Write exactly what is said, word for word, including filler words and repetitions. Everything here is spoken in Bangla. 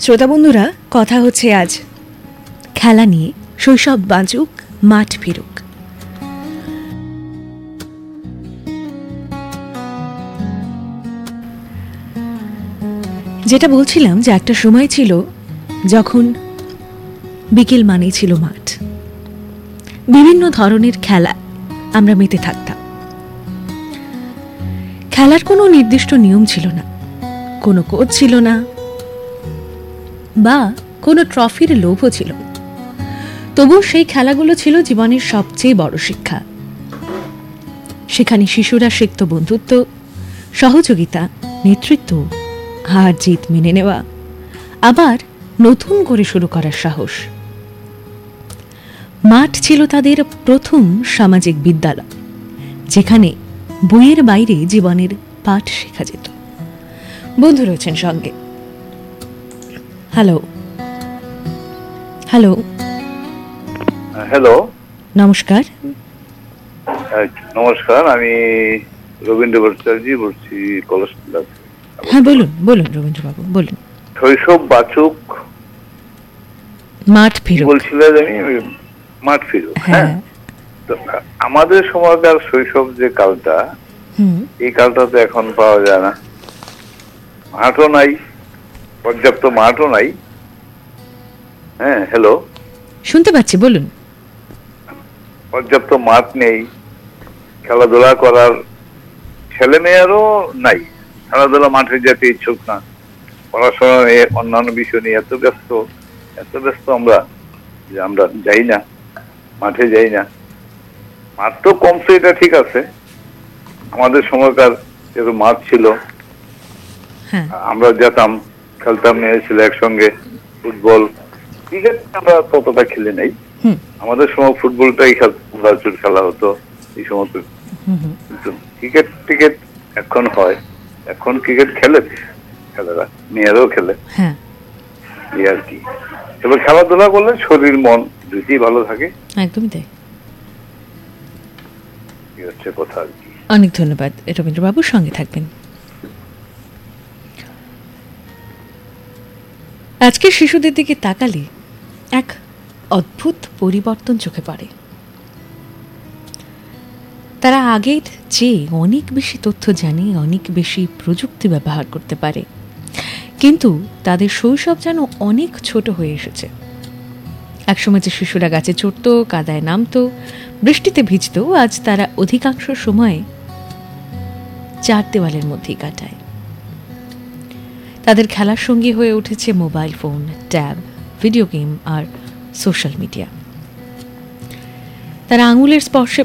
শ্রোতা বন্ধুরা, কথা হচ্ছে আজ খেলা নিয়ে। শৈশব বাঁচুক, মাঠ ফিরুক। যেটা বলছিলাম যে একটা সময় ছিল যখন বিকেল মানেই ছিল মাঠ। বিভিন্ন ধরনের খেলা আমরা মেতে থাকতাম। খেলার কোনো নির্দিষ্ট নিয়ম ছিল না, কোনো কোচ ছিল না, বা কোনো ট্রফির লোভও ছিল না। তবু সেই খেলাগুলো ছিল জীবনের সবচেয়ে বড় শিক্ষা। সেখানে শিশুরা শিখত বন্ধুত্ব, সহযোগিতা, নেতৃত্ব, হার জিত মেনে নেওয়া, আবার নতুন করে শুরু করার সাহস। মাঠ ছিল তাদের প্রথম সামাজিক বিদ্যালয়, যেখানে বইয়ের বাইরে জীবনের পাঠ শেখা যেত। বন্ধু রয়েছেন সঙ্গে। হ্যালো হ্যালো হ্যালো, নমস্কার। নমস্কার, আমি রবীন্দ্র ভট্টাচার্য বলছি কলেজ। হ্যাঁ, বলুন বলুন রবীন্দ্রবাবু, বলুন। শৈশব বাচুক, মাঠ ফিরুক বলছিলেন, আমি মাঠ ফিরুক। হ্যাঁ, তো আমাদের সময়কার শৈশব যে কালটা, এই কালটা তো এখন পাওয়া যায় না। মাঠও নাই, পর্যাপ্ত মাঠও নাই। হ্যাঁ, হ্যালো, শুনতে পাচ্ছি, বলুন। পর্যাপ্ত মাঠ নেই, খেলাধুলা করার ছেলে মেয়েরও নাই। খেলাধুলা মাঠে যেতে ইচ্ছুক না, পড়াশোনা নিয়ে অন্যান্য বিষয় নিয়ে এত ব্যস্ত এত ব্যস্ত আমরা যে আমরা যাই না, মাঠে যাই না। মাঠ তো কমছে, এটা ঠিক আছে। আমাদের সময়কার যেহেতু মাঠ ছিল, আমরা যেতাম, খেলতাম, মেয়ে ছিল একসঙ্গে। ফুটবল, ক্রিকেট আমরা ততটা খেলে নাই। আমাদের সময় ফুটবলটাই খেলা হতো এই সমস্ত। ক্রিকেট টিকেট এখন হয়, এখন ক্রিকেট খেলে ছেলেরা, মেয়েরাও খেলে এই আর কি। এবার খেলাধুলা করলে শরীর মন দুইটি ভালো থাকে। একদমই তাই, এই হচ্ছে কথা আর কি। অনেক ধন্যবাদ রবীন্দ্রবাবু, সঙ্গে থাকবেন। আজকের শিশুদের দিকে তাকালে এক অদ্ভুত পরিবর্তন চোখে পড়ে। তারা আগের চেয়ে অনেক বেশি তথ্য জানে, অনেক বেশি প্রযুক্তি ব্যবহার করতে পারে, কিন্তু তাদের শৈশব যেন অনেক ছোট হয়ে এসেছে। একসময় যে শিশুরা গাছে চড়তো, কাদায় নামতো, বৃষ্টিতে ভিজত, আজ তারা অধিকাংশ সময় চার দেওয়ালের মধ্যেই কাটায়। তাদের খেলার সঙ্গী হয়ে উঠেছে mobile phone, tab, video game আর সোশ্যাল মিডিয়া। তারা আঙুলের স্পর্শে